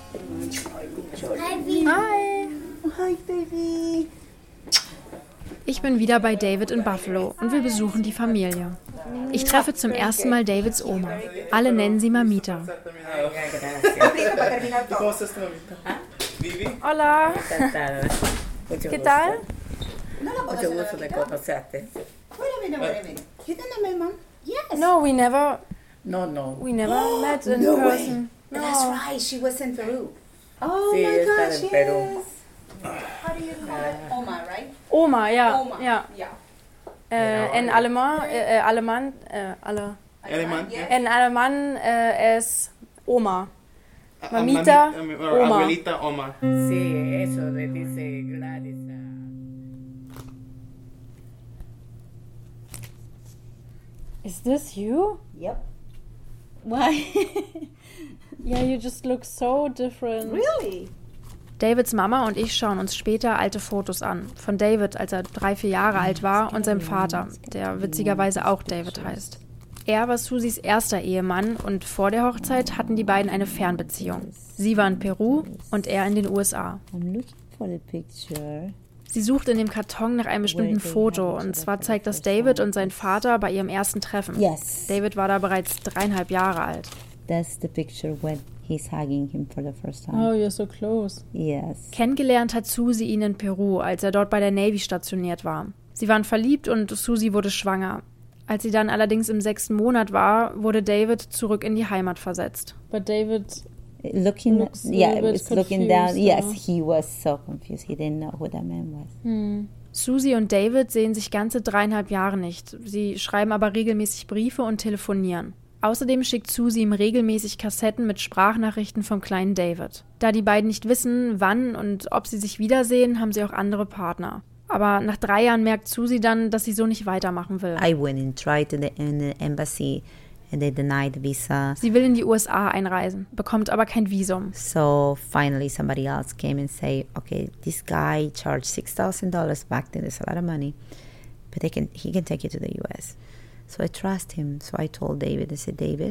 Hi. Hi, baby. Ich bin wieder bei David in Buffalo und wir besuchen die Familie. Ich treffe zum ersten Mal Davids Oma. Alle nennen sie Mamita. Hola. ¿Qué tal? Mucho gusto de conocerte. Wait a minute. You don't know my mom? Yes. No, we never met in no person. Way. That's right. She was in Peru. Oh Sí, my está gosh, en Perú. yes. How do you call it? Oma, right? Oma, ja. Oma. Ja. Yeah. En alemán, en alemán es Oma. Mamita, Oma. Abuelita, Oma. Sí, eso le dice Gladys. Is this you? Yep. Why? Yeah, you just look so different. Really? Davids Mama und ich schauen uns später alte Fotos an. Von David, als er 3-4 Jahre alt war, und seinem Vater, der witzigerweise auch David heißt. Er war Susies erster Ehemann und vor der Hochzeit hatten die beiden eine Fernbeziehung. Sie war in Peru und er in den USA. I'm looking for the picture. Sie sucht in dem Karton nach einem bestimmten Foto, und zwar zeigt das David und sein Vater bei ihrem ersten Treffen. Yes. David war da bereits 3,5 Jahre alt. That's the picture when he's hugging him for the first time. Oh, you're so close. Yes. Kennengelernt hat Susie ihn in Peru, als er dort bei der Navy stationiert war. Sie waren verliebt und Susie wurde schwanger. Als sie dann allerdings im 6. Monat war, wurde David zurück in die Heimat versetzt. But David Looking, looks a yeah, little bit it's looking down. confused, Yes, yeah. he was so confused. He didn't know who that man was. Susie und David sehen sich ganze 3,5 Jahre nicht. Sie schreiben aber regelmäßig Briefe und telefonieren. Außerdem schickt Susie ihm regelmäßig Kassetten mit Sprachnachrichten vom kleinen David. Da die beiden nicht wissen, wann und ob sie sich wiedersehen, haben sie auch andere Partner. Aber nach 3 Jahren merkt Susie dann, dass sie so nicht weitermachen will. I went and tried in the embassy and they denied the visa. Sie will in die USA einreisen, bekommt aber kein Visum. So finally somebody else came and said, okay, this guy charged $6,000 back then. It's a lot of money. But he can take you to the US. So I trust him. So I told David, I said, David,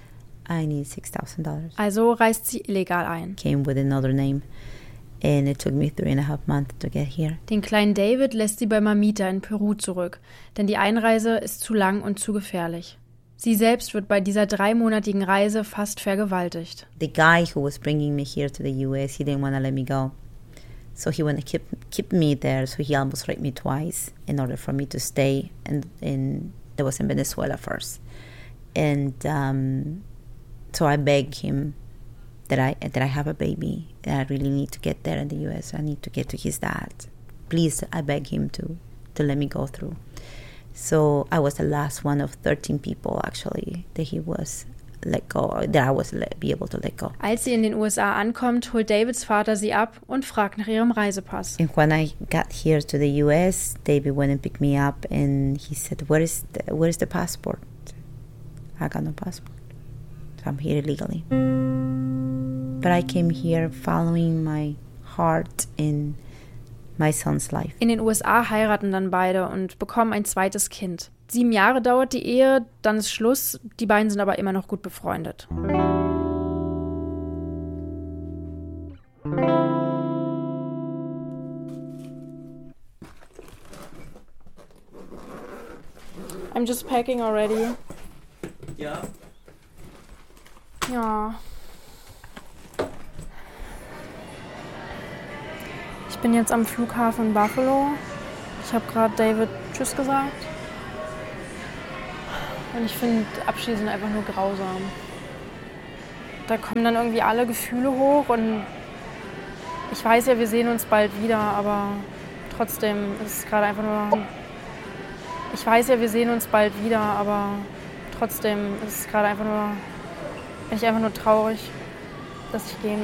I need $6,000. Also reist sie illegal ein. Came with another name. And it took me 3.5 months to get here. Den kleinen David lässt sie bei Mamita in Peru zurück, denn die Einreise ist zu lang und zu gefährlich. Sie selbst wird bei dieser 3-monatigen Reise fast vergewaltigt. The guy who was bringing me here to the US, he didn't want to let me go. So he wanted to keep me there, so he almost raped me twice in order for me to stay. And that was in Venezuela first. And so I begged him that I have a baby, that I really need to get there in the US. I need to get to his dad. Please, I beg him to let me go through. So I was the last one of 13 people, actually, that he was let go, that I was be able to let go. Als sie in den USA ankommt, holt Davids Vater sie ab und fragt nach ihrem Reisepass. And when I got here to the US, David went and picked me up and he said, where is the passport? I got no passport. So I'm here illegally. But I came here following my heart in my son's life. In den USA heiraten dann beide und bekommen ein zweites Kind. 7 Jahre dauert die Ehe, dann ist Schluss. Die beiden sind aber immer noch gut befreundet. I'm just packing already. Ja. Ja. Ich bin jetzt am Flughafen Buffalo. Ich habe gerade David Tschüss gesagt. Und ich finde, Abschiede sind einfach nur grausam. Da kommen dann irgendwie alle Gefühle hoch und ich weiß ja, wir sehen uns bald wieder, aber trotzdem ist es gerade einfach nur... Ich weiß ja, wir sehen uns bald wieder, aber trotzdem ist es gerade einfach nur... Bin ich einfach nur traurig, dass ich gehen